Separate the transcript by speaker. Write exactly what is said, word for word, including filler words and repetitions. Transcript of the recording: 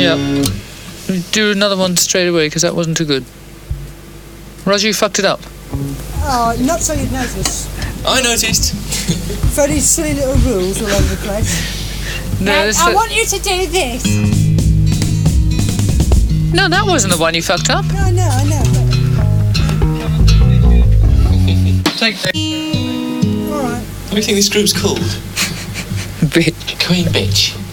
Speaker 1: Yeah. Do another one straight away, because that wasn't too good. Roger, you fucked it up.
Speaker 2: Oh, not so you'd notice.
Speaker 3: I noticed.
Speaker 2: Very silly little rules all over the place.
Speaker 1: No,
Speaker 4: Now,
Speaker 1: this
Speaker 4: I
Speaker 1: is-
Speaker 4: want you to do this.
Speaker 1: no, that wasn't the one you fucked up.
Speaker 2: No, I know, I know.
Speaker 3: Take that.
Speaker 2: But, all right.
Speaker 3: What do you think this group's called?
Speaker 1: Bitch.
Speaker 3: Queen Bitch.